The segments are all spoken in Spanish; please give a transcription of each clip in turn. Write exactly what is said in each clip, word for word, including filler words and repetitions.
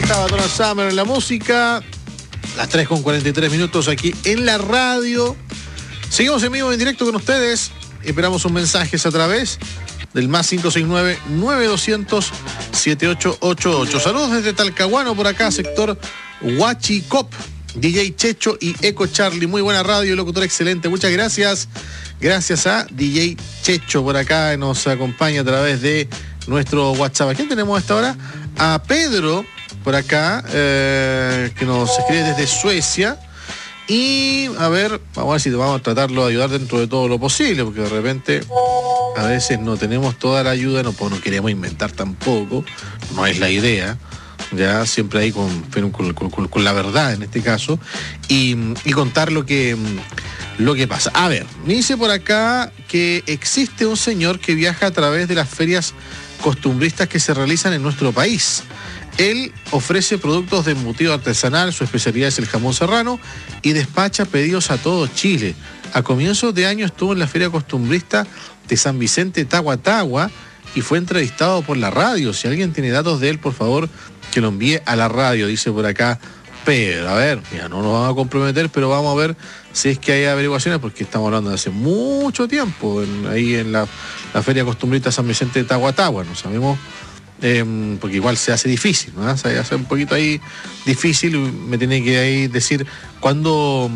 Estaba Donna Summer en la música. Las tres con cuarenta y tres minutos aquí en la radio. Seguimos en vivo en directo con ustedes. Esperamos sus mensajes a través del más cinco seis nueve, nueve dos cero cero, siete ocho ocho ocho. Saludos desde Talcahuano por acá, sector Huachicop. D J Checho y Eco Charlie. Muy buena radio, locutor excelente. Muchas gracias. Gracias a D J Checho por acá, nos acompaña a través de nuestro WhatsApp. ¿A quién tenemos a esta hora? A Pedro por acá, eh, que nos escribe desde Suecia. Y a ver, vamos a ver si vamos a tratarlo de ayudar dentro de todo lo posible, porque de repente a veces no tenemos toda la ayuda, no, pues no queremos inventar tampoco, no es la idea. Ya siempre ahí con, con, con, con la verdad en este caso, y, y contar lo que, lo que pasa. A ver, me dice por acá que existe un señor que viaja a través de las ferias costumbristas que se realizan en nuestro país. Él ofrece productos de embutido artesanal, su especialidad es el jamón serrano, y despacha pedidos a todo Chile. A comienzos de año estuvo en la feria costumbrista de San Vicente Tagua Tagua y fue entrevistado por la radio. Si alguien tiene datos de él, por favor, que lo envíe a la radio, dice por acá Pedro. A ver, mira, no nos vamos a comprometer, pero vamos a ver si es que hay averiguaciones, porque estamos hablando de hace mucho tiempo, en, ahí en la, la feria costumbrista San Vicente de Tagua Tagua, no sabemos, eh, porque igual se hace difícil, ¿no? Se hace un poquito ahí difícil, me tiene que ahí decir cuándo,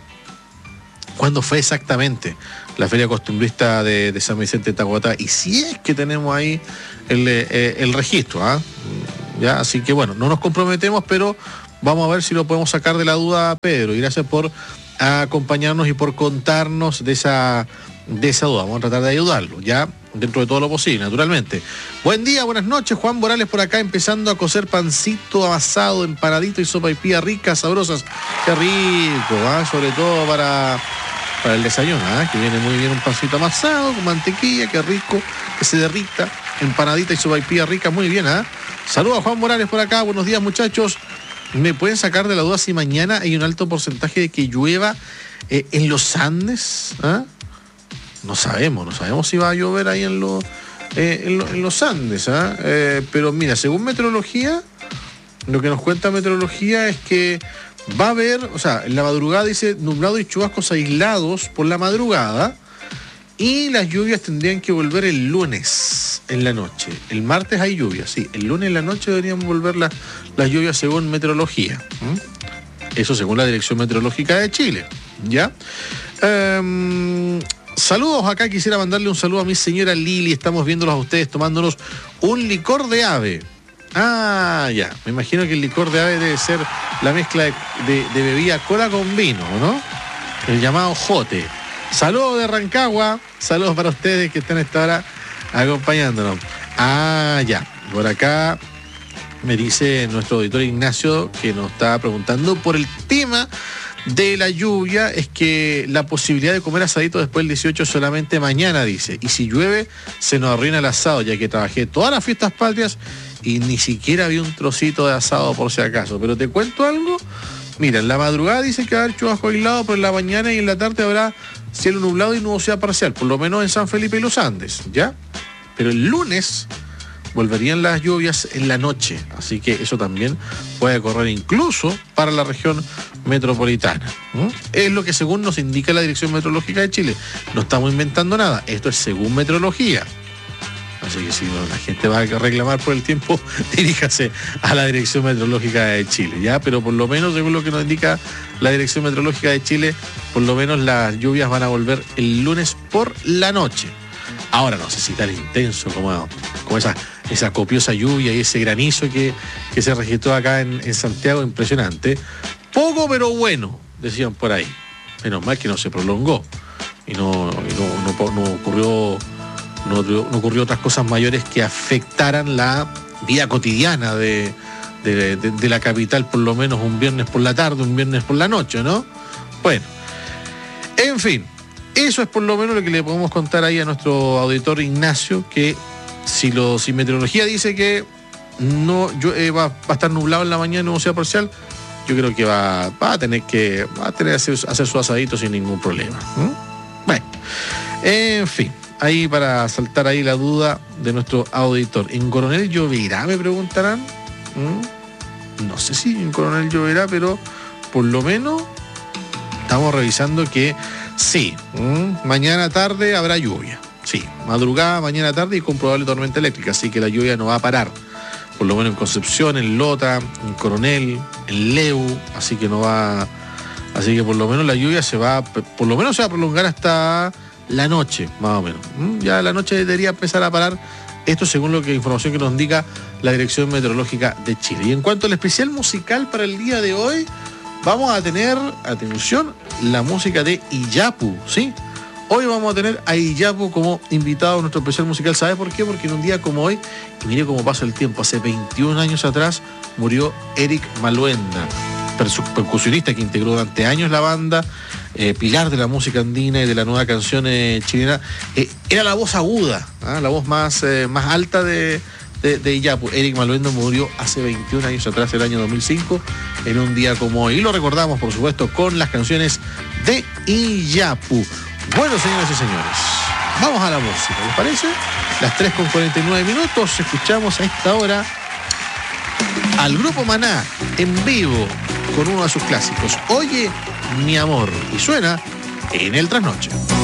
cuándo fue exactamente la feria costumbrista de, de San Vicente de Tagua Tagua, y si es que tenemos ahí el, eh, el registro, ¿ah? ¿eh? Ya, así que bueno, no nos comprometemos, pero vamos a ver si lo podemos sacar de la duda, Pedro. Y gracias por acompañarnos y por contarnos de esa, de esa duda. Vamos a tratar de ayudarlo, ya, dentro de todo lo posible, naturalmente. Buen día, buenas noches, Juan Morales por acá, empezando a cocer pancito amasado, empanadito y sopaipilla ricas, sabrosas. Qué rico, ¿eh? Sobre todo para, para el desayuno, ¿eh? Que viene muy bien un pancito amasado con mantequilla, qué rico, que se derrita, empanadita y sopaipilla rica, muy bien, ¿eh? Saludos a Juan Morales por acá, buenos días muchachos. ¿Me pueden sacar de la duda si mañana hay un alto porcentaje de que llueva eh, en los Andes? ¿Ah? No sabemos, no sabemos si va a llover ahí en, lo, eh, en, lo, en los Andes. ¿Ah? Eh, pero mira, según meteorología, lo que nos cuenta meteorología es que va a haber, o sea, en la madrugada dice nublado y chubascos aislados por la madrugada, y las lluvias tendrían que volver el lunes en la noche. El martes hay lluvias, sí. El lunes en la noche deberían volver las, las lluvias según meteorología. ¿Mm? Eso según la Dirección Meteorológica de Chile. ¿Ya? Um, saludos acá. Quisiera mandarle un saludo a mi señora Lili. Estamos viéndolos a ustedes tomándonos un licor de ave. Ah, ya. Me imagino que el licor de ave debe ser la mezcla de, de, de bebida cola con vino, ¿no? El llamado jote. Saludos de Rancagua, saludos para ustedes que están a esta hora acompañándonos. Ah, ya, por acá me dice nuestro auditor Ignacio, que nos está preguntando por el tema de la lluvia, es que la posibilidad de comer asadito después del dieciocho solamente mañana, dice, y si llueve se nos arruina el asado, ya que trabajé todas las fiestas patrias y ni siquiera había un trocito de asado por si acaso. Pero te cuento algo, mira, en la madrugada dice que va a haber chubasco aislado, pero en la mañana y en la tarde habrá cielo nublado y nubosidad parcial, por lo menos en San Felipe y los Andes, ¿ya? Pero el lunes volverían las lluvias en la noche, así que eso también puede correr incluso para la región metropolitana. ¿Mm? Es lo que según nos indica la Dirección Meteorológica de Chile. No estamos inventando nada, esto es según meteorología. Así que si no, la gente va a reclamar por el tiempo, diríjase a la Dirección Meteorológica de Chile, ¿ya? Pero por lo menos, según lo que nos indica la Dirección Meteorológica de Chile, por lo menos las lluvias van a volver el lunes por la noche. Ahora no sé si tan intenso como, como esa, esa copiosa lluvia y ese granizo que, que se registró acá en, en Santiago, impresionante. Poco pero bueno, decían por ahí. Menos mal que no se prolongó y no, y no, no, no ocurrió... No, no ocurrió otras cosas mayores que afectaran la vida cotidiana de, de, de, de la capital, por lo menos un viernes por la tarde, un viernes por la noche, ¿no? Bueno, en fin, eso es por lo menos lo que le podemos contar ahí a nuestro auditor Ignacio, que si, lo, si meteorología dice que no yo, eh, va, va a estar nublado en la mañana, nubosidad parcial, yo creo que va, va a tener que va a tener que hacer, hacer su asadito sin ningún problema. ¿Mm? Bueno, en fin. Ahí para saltar ahí la duda de nuestro auditor. ¿En Coronel lloverá? Me preguntarán. ¿Mm? no sé si en Coronel lloverá, pero por lo menos estamos revisando que sí, mmm, mañana tarde habrá lluvia. Sí, madrugada, mañana tarde y con probable tormenta eléctrica, así que la lluvia no va a parar. Por lo menos en Concepción, en Lota, en Coronel, en Leu, así que no va... Así que por lo menos la lluvia se va, por lo menos se va a prolongar hasta la noche, más o menos. Ya la noche debería empezar a parar, esto según lo que información que nos indica la Dirección Meteorológica de Chile. Y en cuanto al especial musical para el día de hoy, vamos a tener, atención, la música de Iyapu, ¿sí? Hoy vamos a tener a Iyapu como invitado a nuestro especial musical. ¿Sabe por qué? Porque en un día como hoy, y mire cómo pasa el tiempo, hace veintiún años atrás murió Eric Maluenda, percusionista que integró durante años la banda, eh, pilar de la música andina y de la nueva canción eh, chilena. Eh, era la voz aguda, ¿eh? La voz más, eh, más alta de, de, de Iyapu. Eric Maluenda murió hace veintiún años atrás, el año dos mil cinco, en un día como hoy. Y lo recordamos, por supuesto, con las canciones de Iyapu. Bueno, señoras y señores, vamos a la música, ¿les parece? Las tres con cuarenta y nueve minutos, escuchamos a esta hora al grupo Maná en vivo con uno de sus clásicos, Oye, mi amor, y suena en el Trasnoche.